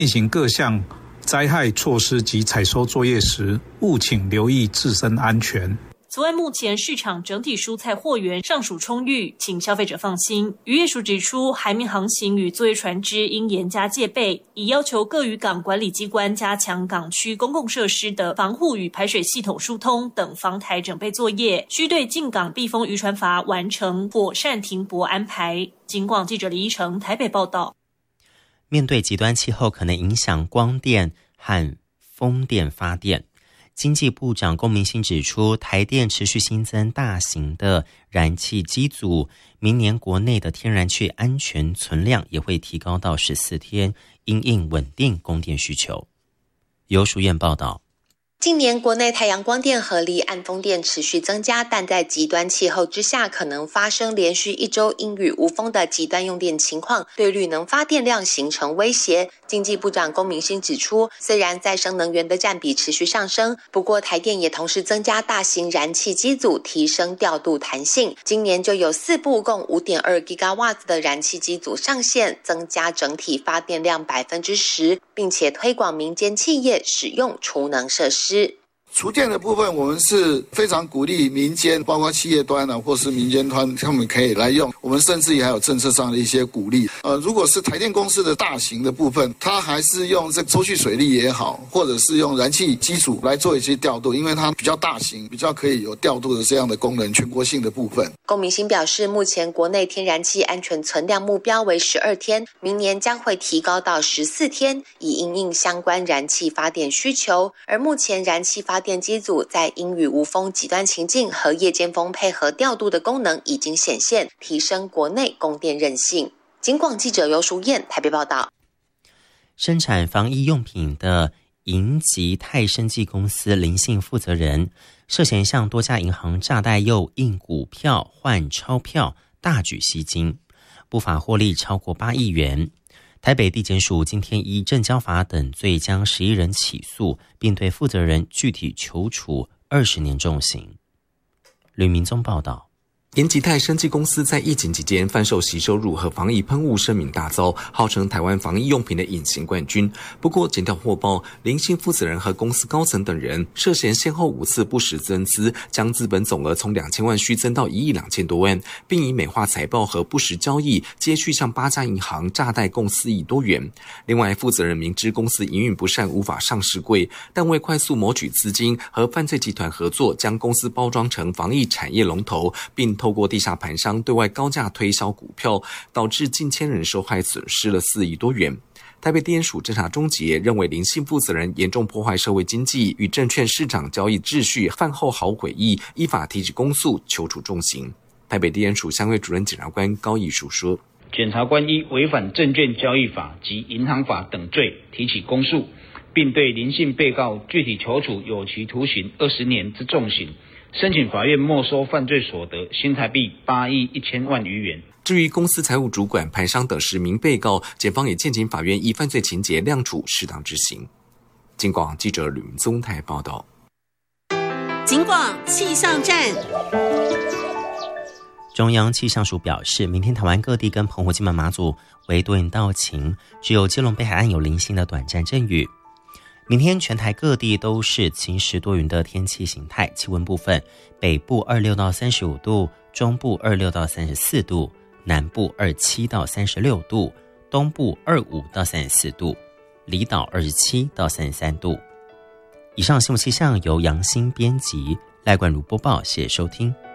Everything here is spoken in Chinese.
进行各项灾害措施及采收作业时，务请留意自身安全。 此外，目前市场整体蔬菜货源尚属充裕，请消费者放心。渔业署指出，海命航行与作业船只应严加戒备，已要求各渔港管理机关加强港区公共设施的防护与排水系统疏通等防台整备作业，需对进港避风渔船筏完成妥善停泊安排。警广记者李依成台北报道。 面对极端气候可能影响光电和风电发电，经济部长龚明鑫指出，台电持续新增大型的燃气机组，明年国内的天然气安全存量也会提高到14天，因应稳定供电需求。由淑燕报道。 近年国内太阳光电和离岸风电持续增加，但在极端气候之下，可能发生连续1周阴雨无风的极端用电情况，对绿能发电量形成威胁。经济部长龚明鑫指出，虽然再生能源的占比持续上升，不过台电也同时增加大型燃气机组，提升调度弹性。今年就有4部共 5.2 GW 的燃气机组上线，增加整体发电量 10%， 并且推广民间企业使用储能设施。 厨电的部分，我们是非常鼓励民间，包括企业端或是民间端，他们可以来用。我们甚至也还有政策上的一些鼓励。如果是台电公司的大型的部分，它还是用这抽蓄水力也好，或者是用燃气机组来做一些调度，因为它比较大型，比较可以有调度的这样的功能，全国性的部分。 龚明鑫表示，目前国内天然气安全存量目标为12天，明年将会提高到14天，以因应相关燃气发电需求。而目前燃气发电机组在阴雨无风极端情境和夜间风配合调度的功能已经显现，提升国内供电韧性。警广记者尤淑燕台北报道。 生产防疫用品的银吉泰生技公司林姓负责人涉嫌向多家银行诈贷又印股票换钞票，大举吸金，不法获利超过8亿元。台北地检署今天依证交法等罪将11人起诉，并对负责人具体求处20年重刑。吕明宗报道。 银吉泰生技公司在疫情期间贩售洗手乳和防疫喷雾声名大噪，号称台湾防疫用品的隐形冠军。不过检调获报，林姓负责人和公司高层等人涉嫌先后5次不实增资，将资本总额从2000万虚增到1亿2千多万，并以美化财报和不实交易接续向8家银行诈贷共4亿多元。另外，负责人明知公司营运不善，无法上市柜，但为快速谋取资金，和犯罪集团合作，将公司包装成防疫产业龙头，并透过地下盘商对外高价推销股票，导致近千人受害，损失了4亿多元。台北地检署侦查终结，认为林姓负责人严重破坏社会经济与证券市场交易秩序，犯后毫悔意，依法提起公诉，求处重刑。台北地检署相会主任检察官高义书说， 检察官依违反证券交易法及银行法等罪提起公诉，并对林姓被告具体求处有期徒刑20年之重刑，申请法院没收犯罪所得新台币8亿1000万余元。 至于公司财务主管、盘商等10名被告，检方也建请法院依犯罪情节量处适当执行。警广记者吕明宗台报道。 警广气象站。 中央气象署表示，明天台湾各地跟澎湖、金门、马祖为多云到晴，只有基隆北海岸有零星的短暂阵雨。明天全台各地都是晴时多云的天气形态，气温部分，北部26到35度，中部26到34度，南部27到36度，东部25到34度，离岛27到33度。以上新闻气象由杨欣编辑，赖冠如播报，谢谢收听。